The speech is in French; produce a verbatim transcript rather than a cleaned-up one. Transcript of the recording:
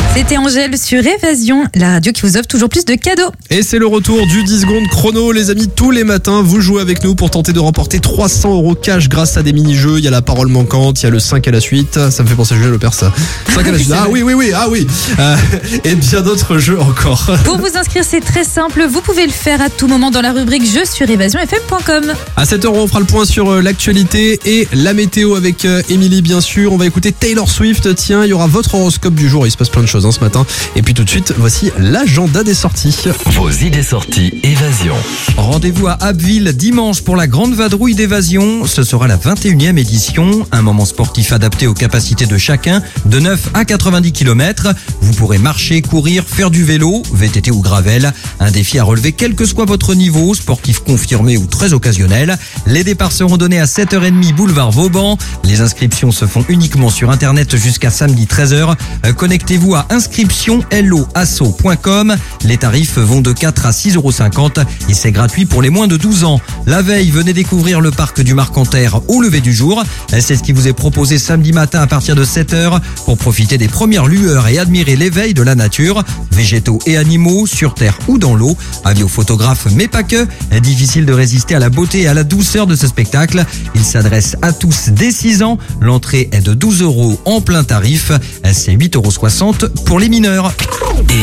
C'était Angèle sur Évasion, la radio qui vous offre toujours plus de cadeaux. Et c'est le retour du dix secondes chrono, les amis. Tous les matins, vous jouez avec nous pour tenter de remporter trois cents euros cash grâce à des mini-jeux. Il y a la parole manquante, il y a le cinq à la suite. Ça me fait penser à Julien Lepers, ça. cinq à la suite. Ah oui, oui, oui, ah oui. Euh, et bien d'autres jeux encore. Pour vous inscrire, c'est très simple. Vous pouvez le faire à tout moment dans la rubrique jeux sur évasion f m point com. À sept heures, on fera le point sur l'actualité et la météo avec Émilie, bien sûr. On va écouter Taylor Swift. Tiens, il y aura votre horoscope du jour. Il se passe plein de choses hein, ce matin. Et puis tout de suite, voici l'agenda des sorties. Vos idées sorties Évasion. Rendez-vous à Abbeville dimanche pour la grande vadrouille d'Évasion. Ce sera la vingt et unième édition. Un moment sportif adapté aux capacités de chacun, de neuf à quatre-vingt-dix kilomètres. Vous pourrez marcher, courir, faire du vélo, V T T ou gravel. Un défi à relever quel que soit votre niveau, sportif confirmé ou très occasionnel. Les départs seront donnés à sept heures trente boulevard Vauban. Les inscriptions se font uniquement sur internet jusqu'à samedi treize heures. Connectez-vous à inscription loasso point com. Les tarifs vont de quatre à six euros cinquante et c'est gratuit pour les moins de douze ans. La veille, venez découvrir le parc du Marcanterre au lever du jour. C'est ce qui vous est proposé samedi matin à partir de sept heures pour profiter des premières lueurs et admirer l'éveil de la nature, végétaux et animaux, sur terre ou dans l'eau. Avis aux photographes, mais pas que. Difficile de résister à la beauté et à la douceur de ce spectacle. Il s'adresse à tous dès six ans. L'entrée est de douze euros en plein tarif. C'est huit euros soixante pour les mineurs.